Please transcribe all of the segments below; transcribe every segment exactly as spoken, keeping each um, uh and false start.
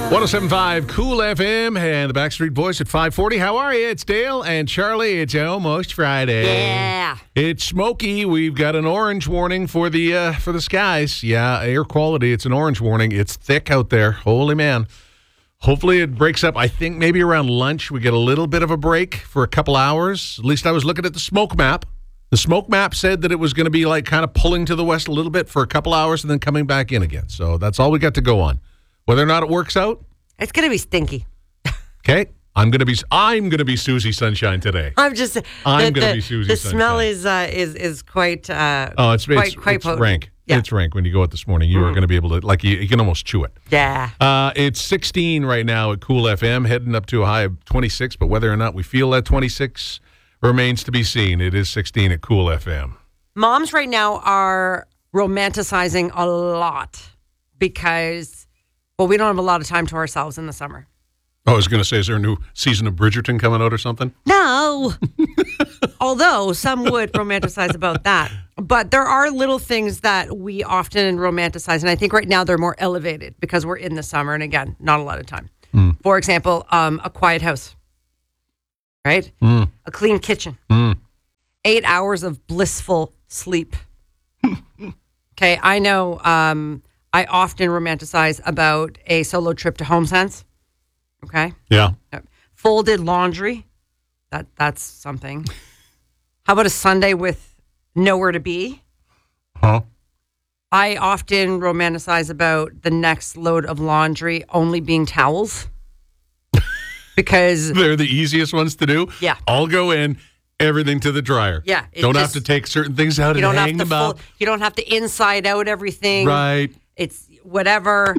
one oh seven point five Cool F M and the Backstreet Boys at five forty. How are you? It's Dale and Charlie. It's almost Friday. Yeah. It's smoky. We've got an orange warning for the uh, for the skies. Yeah, air quality. It's an orange warning. It's thick out there. Holy man. Hopefully it breaks up. I think maybe around lunch we get a little bit of a break for a couple hours. At least I was looking at the smoke map. The smoke map said that it was going to be like kind of pulling to the west a little bit for a couple hours and then coming back in again. So that's all we got to go on. Whether or not it works out, it's going to be stinky. Okay, I'm going to be I'm going to be Susie Sunshine today. I'm just I'm the, going to the, be Susie The Sunshine. smell is uh, is is quite uh, oh, it's quite it's, quite it's potent. rank. Yeah. It's rank. When you go out this morning, you mm. are going to be able to like you, you can almost chew it. Yeah. Uh, it's sixteen right now at Cool F M, heading up to a high of twenty-six. But whether or not we feel that twenty-six remains to be seen. It is sixteen at Cool F M. Moms right now are romanticizing a lot because, well, we don't have a lot of time to ourselves in the summer. Oh, I was going to say, is there a new season of Bridgerton coming out or something? No. Although some would romanticize about that. But there are little things that we often romanticize. And I think right now they're more elevated because we're in the summer. And again, not a lot of time. Mm. For example, um, a quiet house, right? Mm. A clean kitchen. Mm. Eight hours of blissful sleep. Okay, I know um, I often romanticize about a solo trip to HomeSense. Okay. Yeah. Folded laundry. That that's something. How about a Sunday with nowhere to be? Huh? I often romanticize about the next load of laundry only being towels. Because they're the easiest ones to do. Yeah. All go in, everything to the dryer. Yeah. Don't just, have to take certain things out and hang them full, up. You don't have to inside out everything. Right. It's whatever.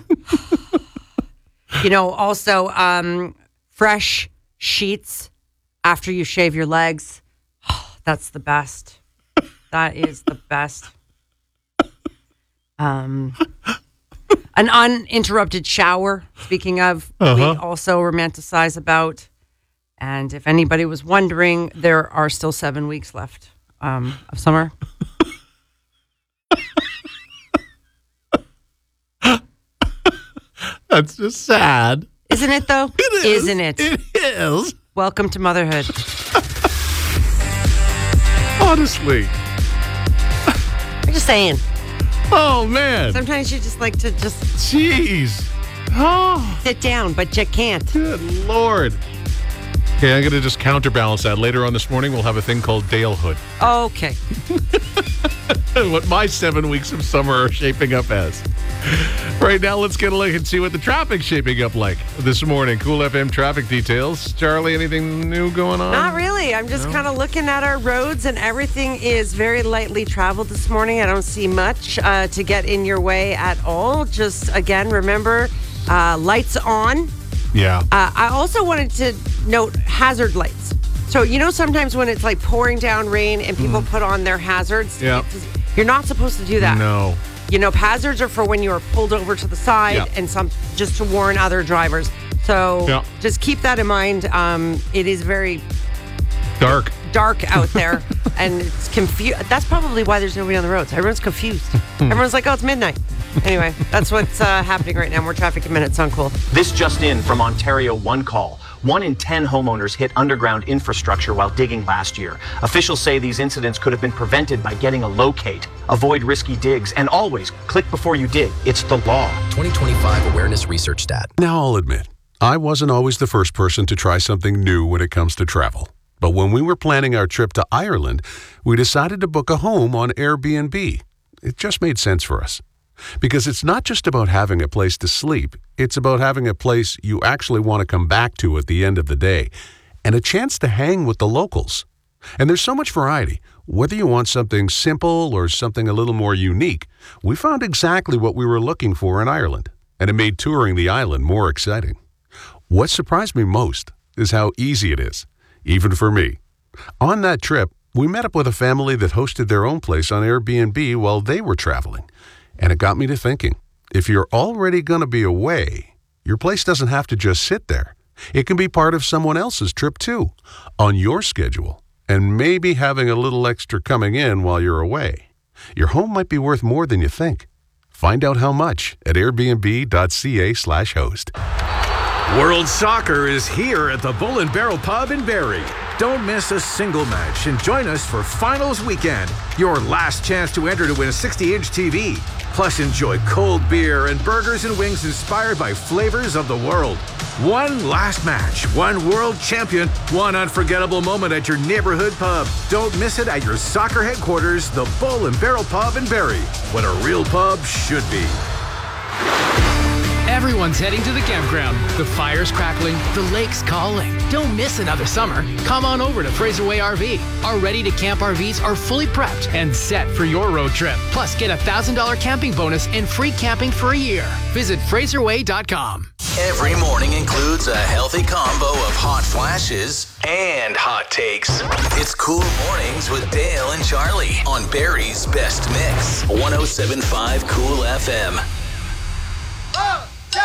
You know, also um, fresh sheets after you shave your legs. Oh, that's the best. That is the best. Um, an uninterrupted shower, speaking of, uh-huh. we also romanticize about. And if anybody was wondering, there are still seven weeks left um, of summer. That's just sad. Isn't it, though? It is. Isn't it? It is. Welcome to motherhood. Honestly. I'm just saying. Oh, man. Sometimes you just like to just... Jeez. Oh. Sit down, but you can't. Good Lord. Okay, I'm going to just counterbalance that. Later on this morning, we'll have a thing called Dalehood. Okay. What my seven weeks of summer are shaping up as. Right now, let's get a look and see what the traffic's shaping up like this morning. Cool F M traffic details. Charlie, anything new going on? Not really. I'm just no? kind of looking at our roads, and everything is very lightly traveled this morning. I don't see much uh, to get in your way at all. Just, again, remember, uh, lights on. Yeah. Uh, I also wanted to note hazard lights. So, you know, sometimes when it's like pouring down rain and people mm. put on their hazards, yeah. you're not supposed to do that. No. You know, hazards are for when you are pulled over to the side yeah. and some just to warn other drivers. So yeah. just keep that in mind. Um, it is very dark, dark out there, and it's confused. That's probably why there's nobody on the roads. Everyone's confused. Everyone's like, "Oh, it's midnight." Anyway, that's what's uh, happening right now. More traffic in minutes on Cool. This just in from Ontario One Call. One in ten homeowners hit underground infrastructure while digging last year. Officials say these incidents could have been prevented by getting a locate. Avoid risky digs and always click before you dig. It's the law. twenty twenty-five Awareness Research Stat. Now I'll admit, I wasn't always the first person to try something new when it comes to travel. But when we were planning our trip to Ireland, we decided to book a home on Airbnb. It just made sense for us. Because it's not just about having a place to sleep, it's about having a place you actually want to come back to at the end of the day, and a chance to hang with the locals. And there's so much variety. Whether you want something simple or something a little more unique, we found exactly what we were looking for in Ireland, and it made touring the island more exciting. What surprised me most is how easy it is, even for me. On that trip, we met up with a family that hosted their own place on Airbnb while they were traveling. And it got me to thinking, if you're already going to be away, your place doesn't have to just sit there. It can be part of someone else's trip too, on your schedule, and maybe having a little extra coming in while you're away. Your home might be worth more than you think. Find out how much at airbnb.ca slash host. World Soccer is here at the Bull and Barrel Pub in Barrie. Don't miss a single match and join us for Finals Weekend, your last chance to enter to win a sixty-inch T V. Plus, enjoy cold beer and burgers and wings inspired by flavors of the world. One last match, one world champion, one unforgettable moment at your neighborhood pub. Don't miss it at your soccer headquarters, the Bull and Barrel Pub in Barrie, what a real pub should be. Everyone's heading to the campground. The fire's crackling, the lake's calling. Don't miss another summer. Come on over to Fraser Way R V. Our ready-to-camp R Vs are fully prepped and set for your road trip. Plus, get a one thousand dollars camping bonus and free camping for a year. Visit fraser way dot com. Every morning includes a healthy combo of hot flashes and hot takes. It's Cool Mornings with Dale and Charlie on Barrie's Best Mix. one oh seven point five Cool F M.